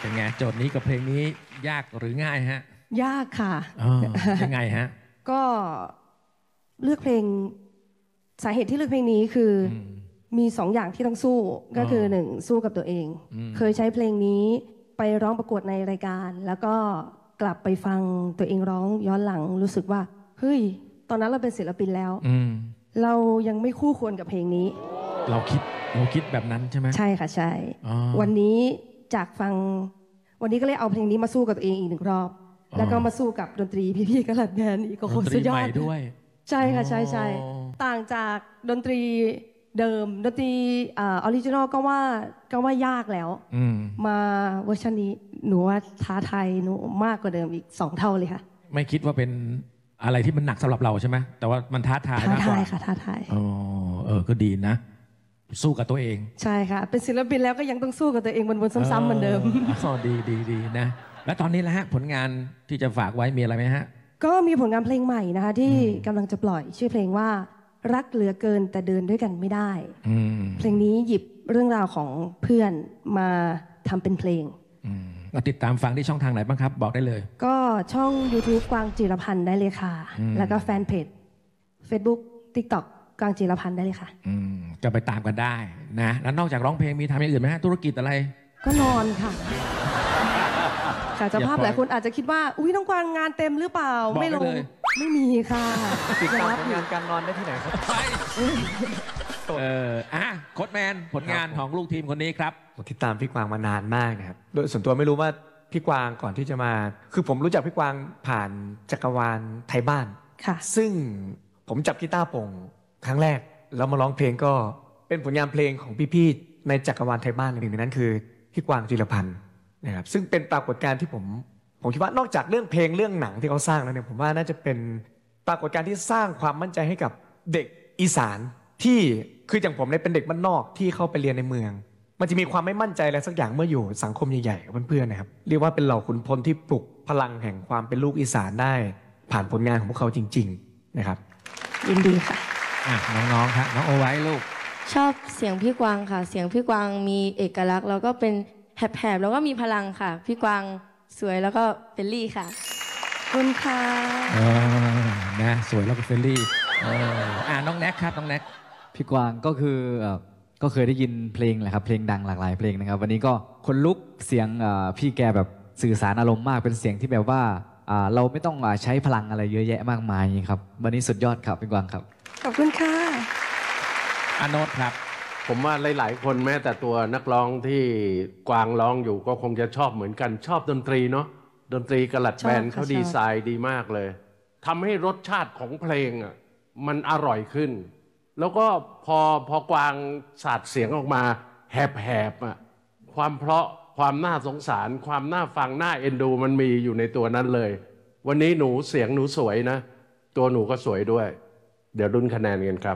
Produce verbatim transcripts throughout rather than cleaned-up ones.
เป็นไงโจทย์นี้กับเพลงนี้ยากหรือง่ายฮะยากค่ะยังไงฮะก็เลือกเพลงสาเหตุที่เลือกเพลงนี้คือมีสองอย่างที่ต้องสู้ก็คือหนึ่งสู้กับตัวเองเคยใช้เพลงนี้ไปร้องประกวดในรายการแล้วก็กลับไปฟังตัวเองร้องย้อนหลังรู้สึกว่าเฮ้ยตอนนั้นเราเป็นศิลปินแล้วเรายังไม่คู่ควรกับเพลงนี้เราคิดเราคิดแบบนั้นใช่ไหมใช่ค่ะใช่วันนี้จากฟังวันนี้ก็เลยเอาเพลงนี้มาสู้กับตัวเองอีกหนึ่งรอบแล้วก็มาสู้กับดนตรีพี่ๆกระลัดแบนอีกก็คงสุดยอดด้วยใช่ค่ะใช่ใช่ต่างจากดนตรีเดิมดนตรีออริจินอลก็ว่าก็ว่ายากแล้วมาเวอร์ชันนี้หนูว่าท้าทายหนูมากกว่าเดิมอีกสองเท่าเลยค่ะไม่คิดว่าเป็นอะไรที่มันหนักสำหรับเราใช่ไหมแต่ว่ามันท้าทายท้าทายค่ะท้าทายอ๋อเออก็ดีนะสู้กับตัวเองใช่ค่ะเป็นศิลปินแล้วก็ยังต้องสู้กับตัวเองวนๆซ้ำๆเหมือนเดิมอ๋อดีดีดีนะแล้วตอนนี้แหละฮะผลงานที่จะฝากไว้มีอะไรไหมฮะก็มีผลงานเพลงใหม่นะคะที่กำลังจะปล่อยชื่อเพลงว่ารักเหลือเกินแต่เดินด้วยกันไม่ได้เพลงนี้หยิบเรื่องราวของเพื่อนมาทำเป็นเพลงมาติดตามฟังที่ช่องทางไหนบ้างครับบอกได้เลยก็ช่อง YouTube กวางจิรพันธ์ได้เลยค่ะแล้วก็แฟนเพจ Facebook TikTok กวางจิรพันธ์ได้เลยค่ะจะไปตามกันได้นะแล้วนอกจากร้องเพลงมีทำอย่างอื่นไหมฮะธุรกิจอะไรก็นอนค่ะค่ะเจ้าภาพหลายคนอาจจะคิดว่าอุ้ยน้องกวางงานเต็มหรือเปล่าไม่ลงไม่มีค่ะติดตามผลงานการนอนได้ที่ไหนครับเอออ่ะโค้ชแมนผลงานของลูกทีมคนนี้ครับผมติดตามพี่กวางมานานมากนะครับโดยส่วนตัวไม่รู้ว่าพี่กวางก่อนที่จะมาคือผมรู้จักพี่กวางผ่านจักรวาลไทยบ้านค่ะซึ่งผมจับกีตาร์โปร่งครั้งแรกแล้วมาร้องเพลงก็เป็นผลงานเพลงของพี่ๆในจักรวาลไทยบ้านหนึ่งในนั้นคือพี่กวางจิรพันธ์นะครับซึ่งเป็นปรากฏการณ์ที่ผมผมคิดว่านอกจากเรื่องเพลงเรื่องหนังที่เขาสร้างแล้วเนี่ยผมว่าน่าจะเป็นปรากฏการณ์ที่สร้างความมั่นใจให้กับเด็กอีสานที่คืออย่างผมเนี่ยเป็นเด็กบ้านนอกที่เข้าไปเรียนในเมืองมันจะมีความไม่มั่นใจอะไรสักอย่างเมื่ออยู่สังคมใหญ่ๆกับเพื่อนๆนะครับเรียกว่าเป็นเหล่าขุนพลที่ปลุกพลังแห่งความเป็นลูกอีสานได้ผ่านผลงานของพวกเขาจริงๆนะครับยินดีค่ะอ่ะน้องๆครับน้องโอไว้ลูกชอบเสียงพี่กวางค่ะเสียงพี่กวางมีเอกลักษณ์แล้วก็เป็นแหบๆแล้วก็มีพลังค่ะพี่กวางสวยแล้วก็เฟรนลี่ค่ะคุณค่ะเออนะสวยแล้วก็เฟรนลี่เอออ่าน้องแน็กครับน้องแน็กพี่กวางก็คือก็เคยได้ยินเพลงแหละครับเพลงดังหลากหลายเพลงนะครับวันนี้ก็คนลุกเสียงพี่แกแบบสื่อสารอารมณ์มากเป็นเสียงที่แบบว่าเราไม่ต้องใช้พลังอะไรเยอะแยะมากมายครับวันนี้สุดยอดครับพี่กวางครับขอบคุณค่ะอโนตครับผมว่าหลายๆคนแม้แต่ตัวนักร้องที่กวางร้องอยู่ก็คงจะชอบเหมือนกันชอบดนตรีเนาะดนตรีกระหลัดแบนเขาดีไซน์ดีมากเลยทำให้รสชาติของเพลงอ่ะมันอร่อยขึ้นแล้วก็พอพอกวางสาดเสียงออกมาแหบๆอ่ะความเพราะความน่าสงสารความน่าฟังน่าเอ็นดูมันมีอยู่ในตัวนั้นเลยวันนี้หนูเสียงหนูสวยนะตัวหนูก็สวยด้วยเดี๋ยวรุ่นคะแนนกันครับ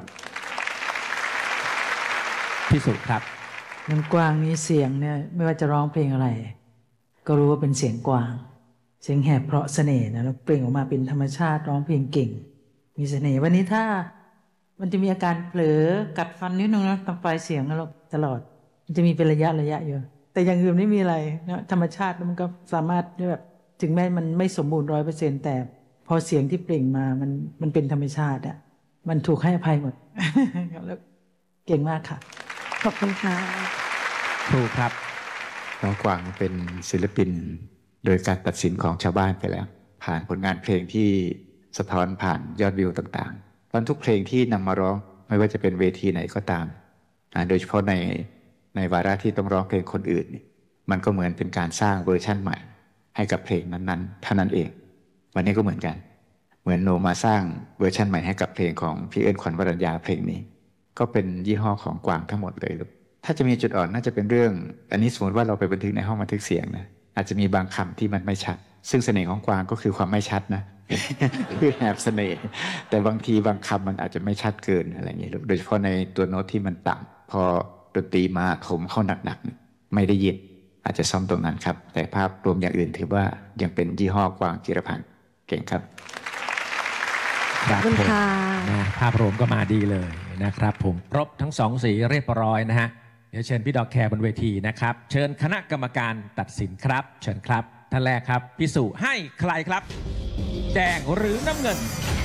ที่สุดครับน้องกวางมีเสียงเนี่ยไม่ว่าจะร้องเพลงอะไรก็รู้ว่าเป็นเสียงกวางเสียงแหบเพราะเสน่ห์นะแล้วเปล่งออกมาเป็นธรรมชาติร้องเพลงเก่งมีเสน่ห์วันนี้ถ้ามันจะมีอาการเผลอกัดฟันนิดนึงนะตามปลายเสียงเราตลอดมันจะมีเป็นระยะระยะอยู่แต่อย่างอื่นไม่มีอะไรนะธรรมชาติมันก็สามารถแบบถึงแม้มันไม่สมบูรณ์ร้อยเปอร์เซ็นต์แต่พอเสียงที่เปล่งมามันมันเป็นธรรมชาติอ่ะมันถูกให้อภัยหมด แล้วเก่งมากค่ะขอบคุณค่ะถูกครับน้องกวางเป็นศิลปินโดยการตัดสินของชาวบ้านไปแล้วผ่านผลงานเพลงที่สะท้อนผ่านยอดวิวต่างๆตอนทุกเพลงที่นำมาร้องไม่ว่าจะเป็นเวทีไหนก็ตามนะโดยเฉพาะในในวาระที่ต้องร้องเพลงคนอื่นมันก็เหมือนเป็นการสร้างเวอร์ชั่นใหม่ให้กับเพลงนั้นๆเท่านั้นเองวันนี้ก็เหมือนกันเหมือนโนมาสร้างเวอร์ชั่นใหม่ให้กับเพลงของพี่เอิญขวัญวรัญญาเพลงนี้ก็เป็นยี่ห้อของกวางทั้งหมดเลยลูกถ้าจะมีจุดอ่อนน่าจะเป็นเรื่องอันนี้สมมติว่าเราไปบันทึกในห้องบันทึกเสียงนะอาจจะมีบางคำที่มันไม่ชัดซึ่งเสน่ห์ของกวางก็คือความไม่ชัดนะ คือแอบเสน่ห์แต่บางทีบางคำมันอาจจะไม่ชัดเกินอะไรอย่างนี้ลูกโดยเฉพาะในตัวโน้ตที่มันต่ำพอดนตรีมาถมเข้าหนักๆไม่ได้ยินอาจจะซ่อมตรงนั้นครับแต่ภาพรวมอย่างอื่นถือว่ายังเป็นยี่ห้อกวางจิรพันธ์เก่งครับขอบคุณค่ะภาพรวมก็มาดีเลยนะครับผมครบทั้งสองสีเรียบร้อยนะฮะเดี๋ยวเชิญพี่ดอกแคร์บนเวทีนะครับ เชิญคณะกรรมการตัดสินครับ เชิญครับท่านแรกครับพี่สุให้ใครครับ แดงหรือน้ำเงิน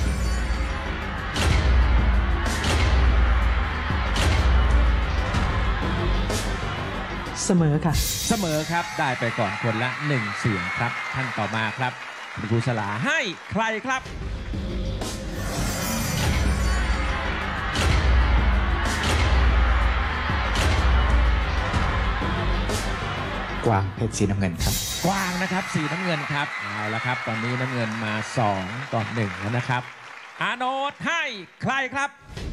เสมอค่ะเสมอครับได้ไปก่อนคนละหนึ่งเสียงครับ ท่านต่อมาครับคุณครูสลาให้ใครครับกวางเพชรสีน้ำเงินครับกวางนะครับสีน้ำเงินครับเอาละครับ ตอนนี้น้ำเงินมาสองต่อหนึ่งแล้วนะครับ อาโนตให้ใครครับ